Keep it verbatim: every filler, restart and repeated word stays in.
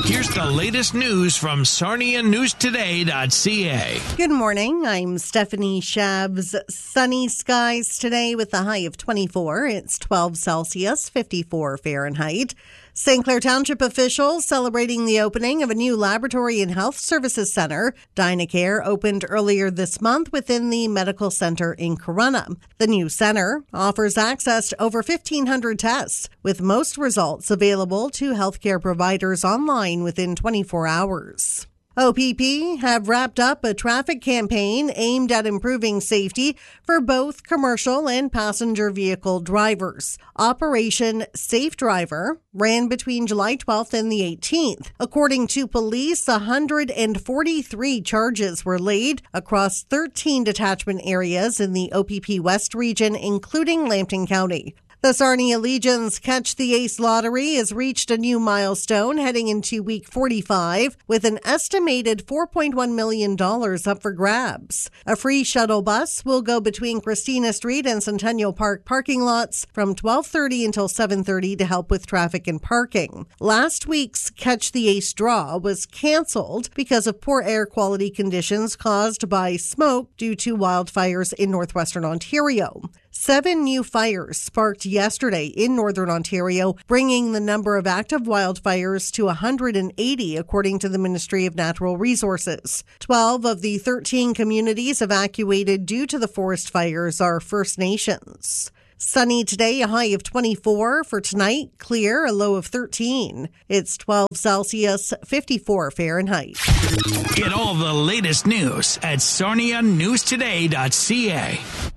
Here's the latest news from Sarnia News Today dot C A. Good morning. I'm Stephanie Shabs. Sunny skies today with a high of twenty-four. It's twelve Celsius, fifty-four Fahrenheit. Saint Clair Township officials celebrating the opening of a new laboratory and health services center. DynaCare opened earlier this month within the medical center in Corunna. The new center offers access to over fifteen hundred tests, with most results available to healthcare providers online within twenty-four hours. O P P have wrapped up a traffic campaign aimed at improving safety for both commercial and passenger vehicle drivers. Operation Safe Driver ran between July twelfth and the eighteenth. According to police, one hundred forty-three charges were laid across thirteen detachment areas in the O P P West region, including Lambton County. The Sarnia Legion's Catch the Ace lottery has reached a new milestone heading into week forty-five with an estimated four point one million dollars up for grabs. A free shuttle bus will go between Christina Street and Centennial Park parking lots from twelve thirty until seven thirty to help with traffic and parking. Last week's Catch the Ace draw was canceled because of poor air quality conditions caused by smoke due to wildfires in northwestern Ontario. Seven new fires sparked yesterday in northern Ontario, bringing the number of active wildfires to one hundred eighty, according to the Ministry of Natural Resources. Twelve of the thirteen communities evacuated due to the forest fires are First Nations. Sunny today, a high of twenty-four. For tonight, clear, a low of thirteen. It's twelve Celsius, fifty-four Fahrenheit. Get all the latest news at Sarnia News Today dot C A.